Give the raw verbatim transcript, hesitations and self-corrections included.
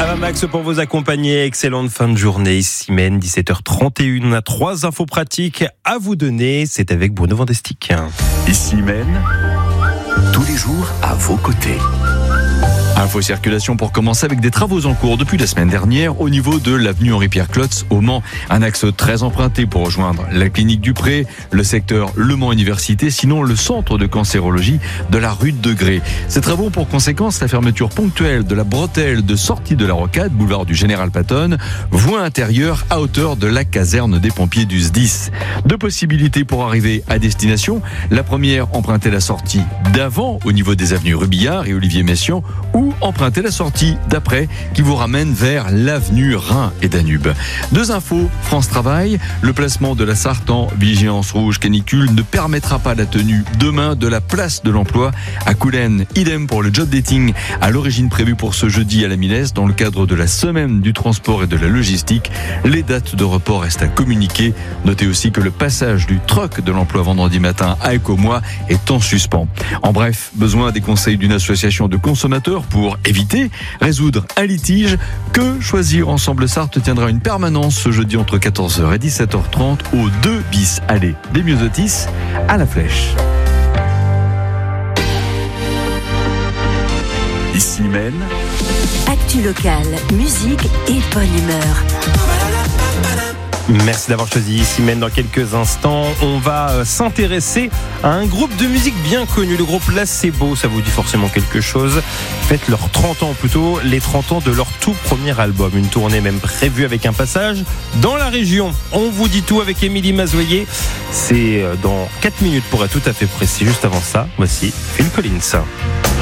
Avamax pour vous accompagner. Excellente fin de journée. Ici Mène, dix-sept heures trente et une. On a trois infos pratiques à vous donner. C'est avec Bruno Vandestick. Ici Mène, tous les jours à vos côtés. Info circulation pour commencer avec des travaux en cours depuis la semaine dernière au niveau de l'avenue Henri-Pierre Klotz au Mans. Un axe très emprunté pour rejoindre la clinique du Pré, le secteur Le Mans Université, sinon le centre de cancérologie de la rue de Degré. Ces travaux ont pour conséquence la fermeture ponctuelle de la bretelle de sortie de la Rocade, boulevard du Général Patton, voie intérieure à hauteur de la caserne des pompiers du S D I S. Deux possibilités pour arriver à destination. La première, emprunter la sortie d'avant au niveau des avenues Rubillard et Olivier Messiaen, ou emprunter la sortie d'après qui vous ramène vers l'avenue Rhin et Danube. Deux infos, France Travail, le placement de la Sarthe en vigilance rouge canicule ne permettra pas la tenue demain de la place de l'emploi à Coulennes. Idem pour le job dating à l'origine prévu pour ce jeudi à la Milesse dans le cadre de la semaine du transport et de la logistique. Les dates de report restent à communiquer. Notez aussi que le passage du troc de l'emploi vendredi matin à Écomois est en suspens. En bref, besoin des conseils d'une association de consommateurs pour éviter, résoudre un litige. Que choisir ensemble Sarthe tiendra une permanence ce jeudi entre quatorze heures et dix-sept heures trente au deux bis allée des Myosotis à la Flèche. Ici Mène. Actu locale, musique et bonne humeur. Merci d'avoir choisi Ici Mène. Dans quelques instants, on va s'intéresser à un groupe de musique bien connu, le groupe Placebo. Ça vous dit forcément quelque chose. Faites leurs trente ans, plutôt les trente ans de leur tout premier album. Une tournée même prévue avec un passage dans la région. On vous dit tout avec Émilie Mazoyer. C'est dans quatre minutes pour être tout à fait précis. Juste avant ça, voici Phil Collins.